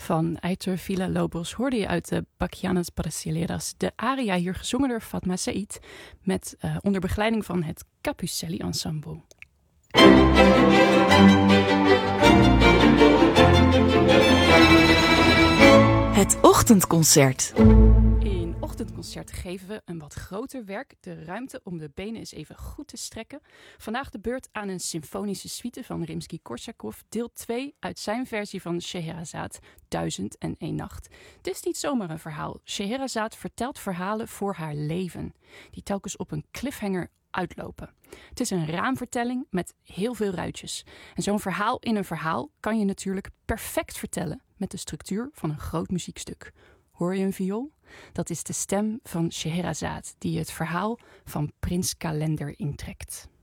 Van Aitor Villa-Lobos hoorde je uit de Bachianas Brasileiras. De aria hier gezongen door Fatma Said met onder begeleiding van het Capucelli Ensemble. Het ochtendconcert. In ochtendconcert geven we een wat groter werk de ruimte om de benen eens even goed te strekken. Vandaag de beurt aan een symfonische suite van Rimsky-Korsakov, deel 2 uit zijn versie van Scheherazade, 1001 Nacht. Het is niet zomaar een verhaal. Scheherazade vertelt verhalen voor haar leven, die telkens op een cliffhanger uitlopen. Het is een raamvertelling met heel veel ruitjes. En zo'n verhaal in een verhaal kan je natuurlijk perfect vertellen met de structuur van een groot muziekstuk. Hoor je een viool? Dat is de stem van Scheherazade die het verhaal van Prins Kalender intrekt.